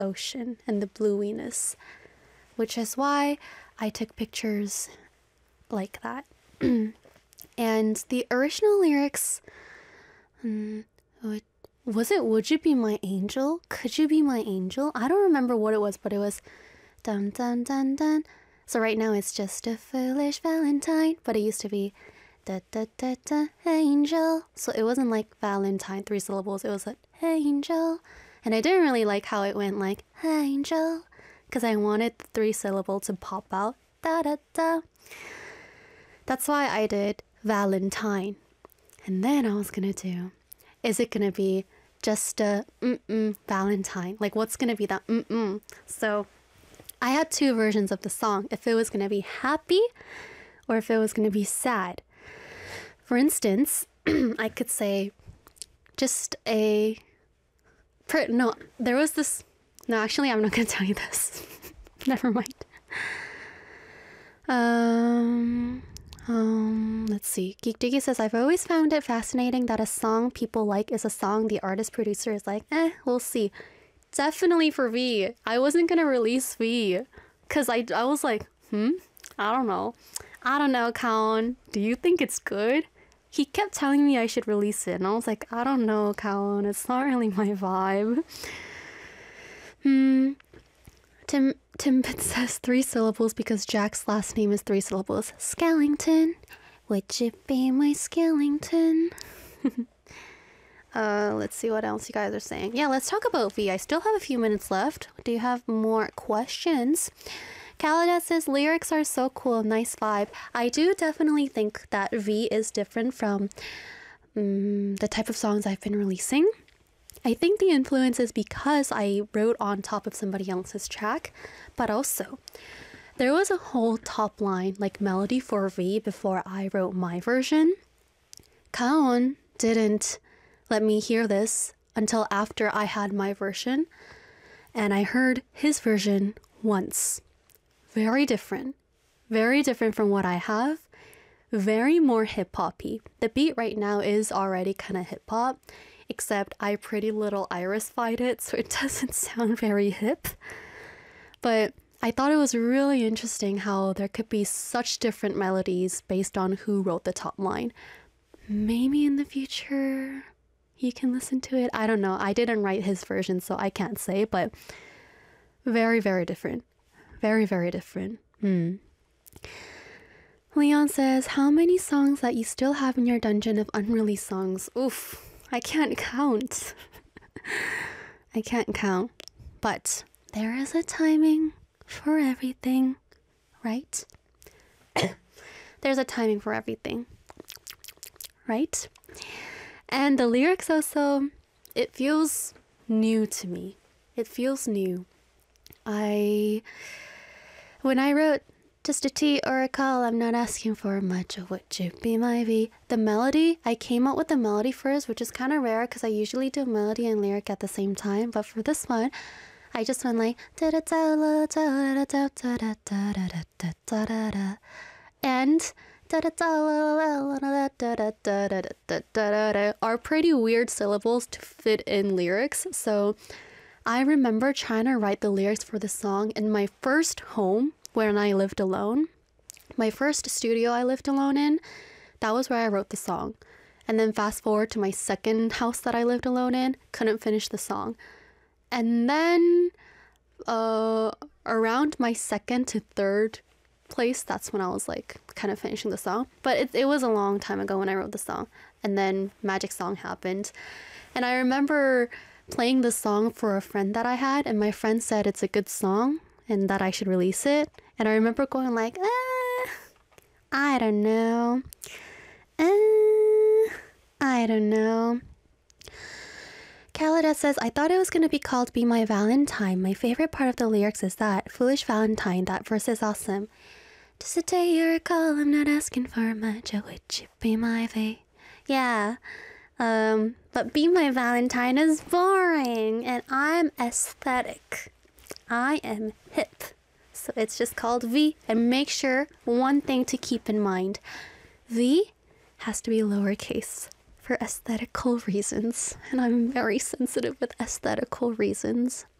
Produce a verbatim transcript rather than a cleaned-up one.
ocean and the bluiness, which is why I took pictures like that. And the original lyrics, um, was it "Would you be my angel? Could you be my angel?" I don't remember what it was, but it was dun dun dun dun. So right now it's just a foolish Valentine, but it used to be da da da da angel. So it wasn't like Valentine, three syllables. It was like angel. And I didn't really like how it went like angel, because I wanted the three syllable to pop out. Da da da. That's why I did Valentine. And then I was gonna do, is it gonna be just a mm-mm Valentine? Like, what's gonna be that mm-mm? So I had two versions of the song, if it was gonna be happy or if it was gonna be sad. For instance, I could say just a, no, there was this, no, actually I'm not gonna tell you this. Never mind. Um, um, let's see. Geek Diggy says, I've always found it fascinating that a song people like is a song the artist producer is like, eh, we'll see. Definitely for V. I wasn't gonna release V, because I, I was like, hmm? I don't know. I don't know, Kaon. Do you think it's good? He kept telling me I should release it, and I was like, I don't know, Kaon. It's not really my vibe. Hmm. Tim Timbit says three syllables because Jack's last name is three syllables. Skellington. Would you be my Skellington? uh, let's see what else you guys are saying. Yeah, let's talk about V. I still have a few minutes left. Do you have more questions? Kaladat says lyrics are so cool, nice vibe. I do definitely think that V is different from um, the type of songs I've been releasing. I think the influence is because I wrote on top of somebody else's track, but also there was a whole top line, like melody for V before I wrote my version. Kaon didn't let me hear this until after I had my version, and I heard his version once. Very different. Very different from what I have. Very more hip-hoppy. The beat right now is already kind of hip-hop, except I Pretty Little Iris-fied it, so it doesn't sound very hip. But I thought it was really interesting how there could be such different melodies based on who wrote the top line. Maybe in the future you can listen to it. I don't know. I didn't write his version, so I can't say, but very, very different. Very, very different. Hmm. Leon says, how many songs that you still have in your dungeon of unreleased songs? Oof. I can't count. I can't count. But there is a timing for everything, right? There's a timing for everything, right? And the lyrics also, it feels new to me. It feels new. I, when I wrote just a T or a call, I'm not asking for much. Would you be my V? The melody, I came up with the melody first, which is kind of rare because I usually do melody and lyric at the same time. But for this one, I just went like and are pretty weird syllables to fit in lyrics. So I remember trying to write the lyrics for the song in my first home when I lived alone. My first studio I lived alone in, that was where I wrote the song. And then fast forward to my second house that I lived alone in, couldn't finish the song. And then uh, around my second to third place, that's when I was like kind of finishing the song. But it, it was a long time ago when I wrote the song. And then Magic Song happened. And I remember playing the song for a friend that I had, and my friend said it's a good song and that I should release it. And I remember going like, eh, I don't know. Eh, I don't know. Kaladat says, I thought it was going to be called Be My Valentine. My favorite part of the lyrics is that Foolish Valentine. That verse is awesome. Just a day or a call, I'm not asking for much. Oh, would you be my V? Yeah. Um, but Be My Valentine is boring, and I'm aesthetic. I am hip. So it's just called V. And make sure, one thing to keep in mind, V has to be lowercase for aesthetical reasons. And I'm very sensitive with aesthetical reasons.